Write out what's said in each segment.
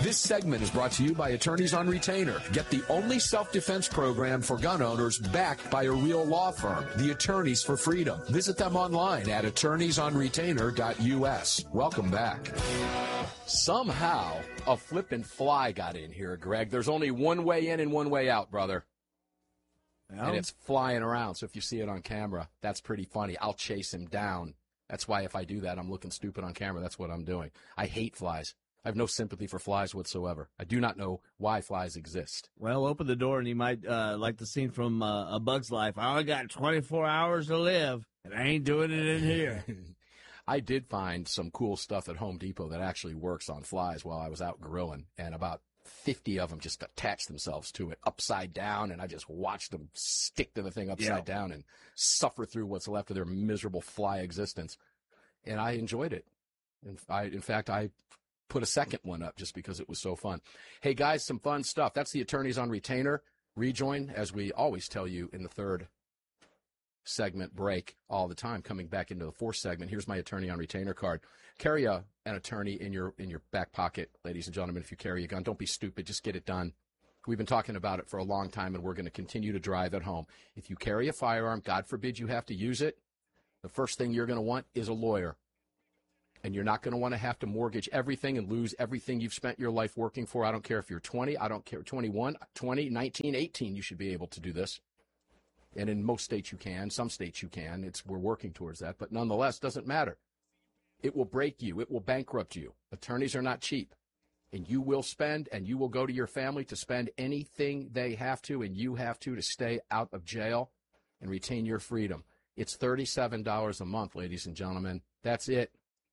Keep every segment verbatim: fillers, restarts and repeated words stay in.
This segment is brought to you by Attorneys on Retainer. Get the only self-defense program for gun owners backed by a real law firm, the Attorneys for Freedom. Visit them online at attorneys on retainer dot U S. Welcome back. Somehow, a flippin' fly got in here, Greg. There's only one way in and one way out, brother. Well, and it's flying around, so if you see it on camera, that's pretty funny. I'll chase him down. That's why if I do that, I'm looking stupid on camera. That's what I'm doing. I hate flies. I have no sympathy for flies whatsoever. I do not know why flies exist. Well, open the door and you might uh, like the scene from uh, A Bug's Life. I only got twenty-four hours to live, and I ain't doing it in here. I did find some cool stuff at Home Depot that actually works on flies while I was out grilling, and about fifty of them just attached themselves to it upside down, and I just watched them stick to the thing upside yeah. down and suffer through what's left of their miserable fly existence. And I enjoyed it. And I, in fact, I put a second one up just because it was so fun. Hey, guys, some fun stuff. That's the Attorneys on Retainer. Rejoin, as we always tell you in the third segment break all the time, coming back into the fourth segment. Here's my Attorney on Retainer card. Carry a, an attorney in your in your back pocket, ladies and gentlemen. If you carry a gun, don't be stupid. Just get it done. We've been talking about it for a long time, and we're going to continue to drive it home. If you carry a firearm, God forbid you have to use it, the first thing you're going to want is a lawyer. And you're not going to want to have to mortgage everything and lose everything you've spent your life working for. I don't care if you're twenty. I don't care, twenty-one, twenty, nineteen, eighteen. You should be able to do this. And in most states you can. Some states you can. It's we're working towards that. But nonetheless, doesn't matter. It will break you. It will bankrupt you. Attorneys are not cheap. And you will spend, and you will go to your family to spend anything they have to, and you have to, to stay out of jail and retain your freedom. It's thirty-seven dollars a month, ladies and gentlemen. That's it.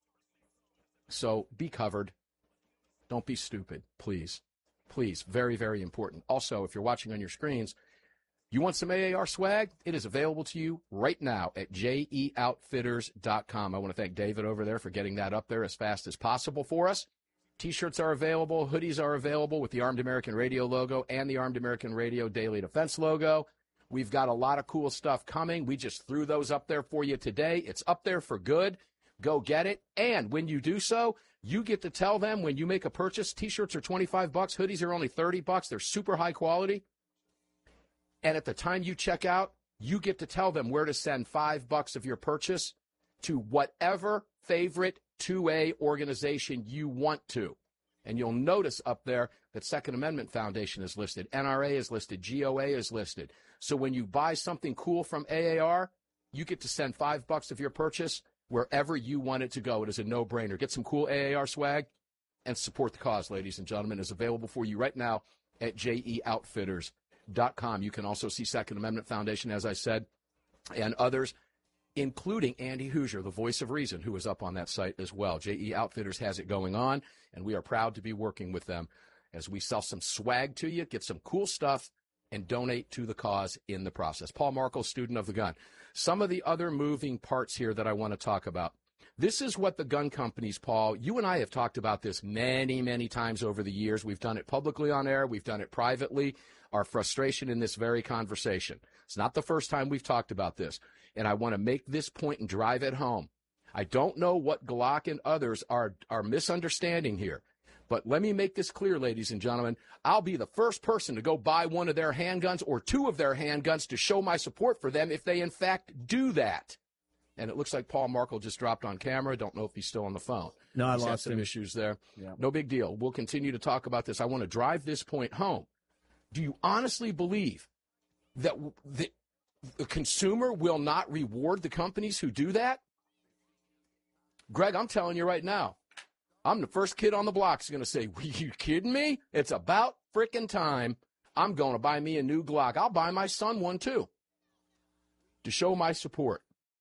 So be covered. Don't be stupid, please. Please, very, very important. Also, if you're watching on your screens, you want some A A R swag? It is available to you right now at J E outfitters dot com. I want to thank David over there for getting that up there as fast as possible for us. T-shirts are available. Hoodies are available with the Armed American Radio logo and the Armed American Radio Daily Defense logo. We've got a lot of cool stuff coming. We just threw those up there for you today. It's up there for good. Go get it. And when you do so, you get to tell them when you make a purchase, T-shirts are twenty-five bucks, hoodies are only thirty bucks. They're super high quality. And at the time you check out, you get to tell them where to send five bucks of your purchase to whatever favorite two A organization you want to. And you'll notice up there that Second Amendment Foundation is listed, N R A is listed, G O A is listed. So when you buy something cool from A A R, you get to send five bucks of your purchase wherever you want it to go. It is a no-brainer. Get some cool A A R swag and support the cause, ladies and gentlemen. It is available for you right now at J E outfitters dot com. You can also see Second Amendment Foundation, as I said, and others, including Andy Hoosier, the voice of reason, who is up on that site as well. J E Outfitters has it going on, and we are proud to be working with them as we sell some swag to you, get some cool stuff, and donate to the cause in the process. Paul Markel, student of the gun. Some of the other moving parts here that I want to talk about. This is what the gun companies, Paul, you and I have talked about this many, many times over the years. We've done it publicly on air. We've done it privately. Our frustration in this very conversation. It's not the first time we've talked about this. And I want to make this point and drive it home. I don't know what Glock and others are, are misunderstanding here. But let me make this clear, ladies and gentlemen. I'll be the first person to go buy one of their handguns or two of their handguns to show my support for them if they, in fact, do that. And it looks like Paul Markel just dropped on camera. Don't know if he's still on the phone. No, I he's lost had some him. issues there. Yeah. No big deal. We'll continue to talk about this. I want to drive this point home. Do you honestly believe that the, the consumer will not reward the companies who do that? Greg, I'm telling you right now, I'm the first kid on the block who's going to say, "Are you kidding me? It's about frickin' time. I'm going to buy me a new Glock. I'll buy my son one, too, to show my support."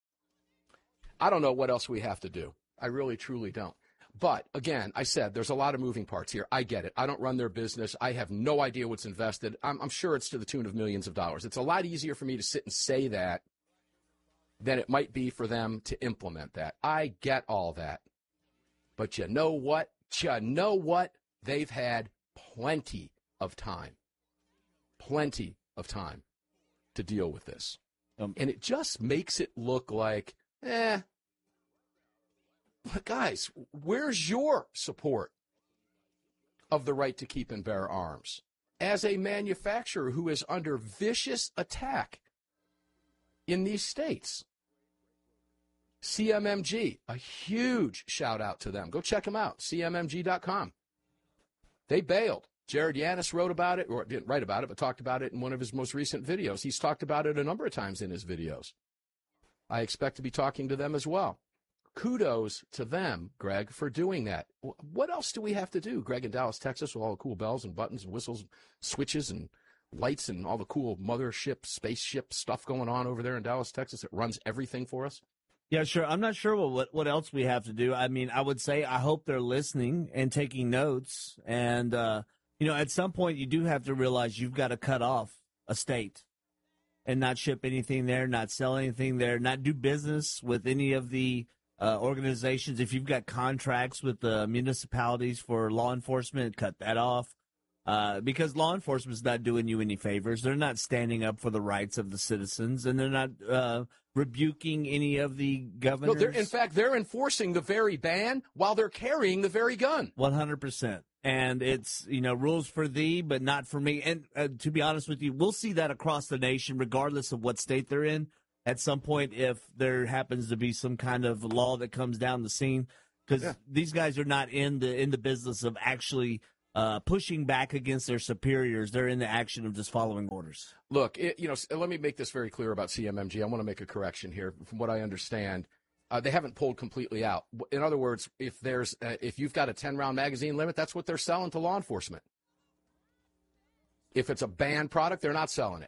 I don't know what else we have to do. I really, truly don't. But, again, I said there's a lot of moving parts here. I get it. I don't run their business. I have no idea what's invested. I'm, I'm sure it's to the tune of millions of dollars. It's a lot easier for me to sit and say that than it might be for them to implement that. I get all that. But you know what? You know what? They've had plenty of time. Plenty of time to deal with this. Um, and it just makes it look like, eh, but guys, where's your support of the right to keep and bear arms. As a manufacturer who is under vicious attack in these states. C M M G, a huge shout out to them. Go check them out, C M M G dot com. They bailed. Jared Yanis wrote about it, or didn't write about it, but talked about it in one of his most recent videos. He's talked about it a number of times in his videos. I expect to be talking to them as well. Kudos to them, Greg, for doing that. What else do we have to do, Greg, in Dallas, Texas, with all the cool bells and buttons and whistles, switches and lights and all the cool mothership, spaceship stuff going on over there in Dallas, Texas? It runs everything for us. Yeah, sure. I'm not sure what what else we have to do. I mean, I would say I hope they're listening and taking notes. And, uh, you know, at some point you do have to realize you've got to cut off a state and not ship anything there, not sell anything there, not do business with any of the uh, organizations. If you've got contracts with the municipalities for law enforcement, cut that off. Uh, because law enforcement is not doing you any favors. They're not standing up for the rights of the citizens, and they're not uh, rebuking any of the governors. No, they're, in fact, they're enforcing the very ban while they're carrying the very gun. one hundred percent. And it's, you know, rules for thee, but not for me. And uh, to be honest with you, we'll see that across the nation, regardless of what state they're in. At some point, if there happens to be some kind of law that comes down the scene, because yeah. these guys are not in the in the business of actually Uh, pushing back against their superiors. They're in the action of just following orders. Look, it, you know, let me make this very clear about C M M G. I want to make a correction here. From what I understand, uh, they haven't pulled completely out. In other words, if there's uh, if you've got a ten-round magazine limit, that's what they're selling to law enforcement. If it's a banned product, they're not selling it.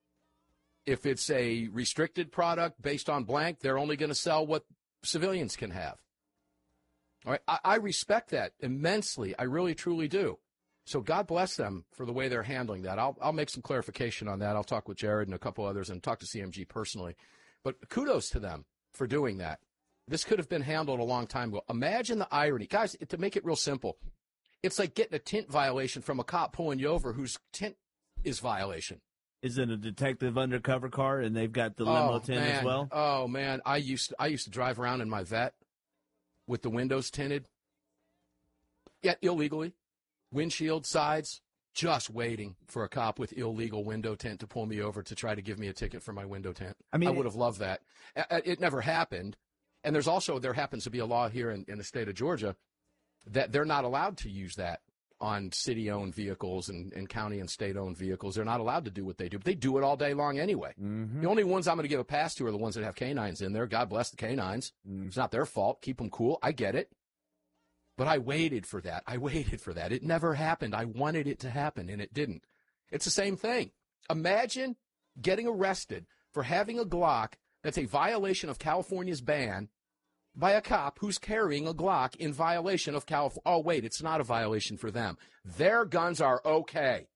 If it's a restricted product based on blank, they're only going to sell what civilians can have. All right, I, I respect that immensely. I really, truly do. So God bless them for the way they're handling that. I'll I'll make some clarification on that. I'll talk with Jared and a couple others and talk to C M G personally. But kudos to them for doing that. This could have been handled a long time ago. Imagine the irony. Guys, to make it real simple, it's like getting a tint violation from a cop pulling you over whose tint is violation. Is it a detective undercover car and they've got the limo oh, tint man. as well? Oh, man. I used to, I used to drive around in my Vet with the windows tinted. Yeah, illegally. Windshield sides, just waiting for a cop with illegal window tint to pull me over to try to give me a ticket for my window tint. I mean, I would have loved that. It never happened. And there's also, there happens to be a law here in, in the state of Georgia that they're not allowed to use that on city-owned vehicles and, and county and state-owned vehicles. They're not allowed to do what they do. But they do it all day long anyway. Mm-hmm. The only ones I'm going to give a pass to are the ones that have canines in there. God bless the canines. Mm-hmm. It's not their fault. Keep them cool. I get it. But I waited for that. I waited for that. It never happened. I wanted it to happen, and it didn't. It's the same thing. Imagine getting arrested for having a Glock that's a violation of California's ban by a cop who's carrying a Glock in violation of California. Oh, wait, it's not a violation for them. Their guns are okay.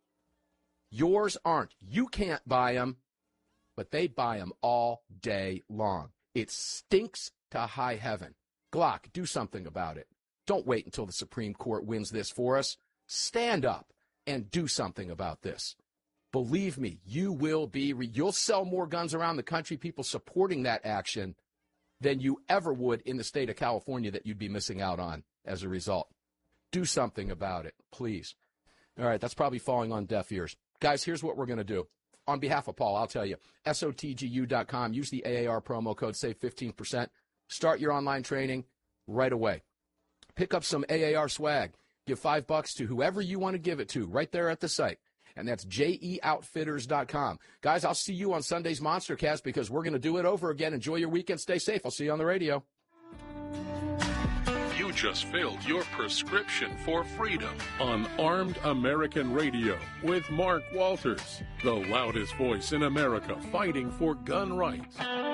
Yours aren't. You can't buy them, but they buy them all day long. It stinks to high heaven. Glock, do something about it. Don't wait until the Supreme Court wins this for us. Stand up and do something about this. Believe me, you will be, re- you'll sell more guns around the country, people supporting that action, than you ever would in the state of California that you'd be missing out on as a result. Do something about it, please. All right, that's probably falling on deaf ears. Guys, here's what we're going to do. On behalf of Paul, I'll tell you, S O T G U dot com. Use the A A R promo code, save fifteen percent. Start your online training right away. Pick up some A A R swag. Give five bucks to whoever you want to give it to right there at the site. And that's J E outfitters dot com. Guys, I'll see you on Sunday's MonsterCast because we're going to do it over again. Enjoy your weekend. Stay safe. I'll see you on the radio. You just filled your prescription for freedom on Armed American Radio with Mark Walters, the loudest voice in America fighting for gun rights.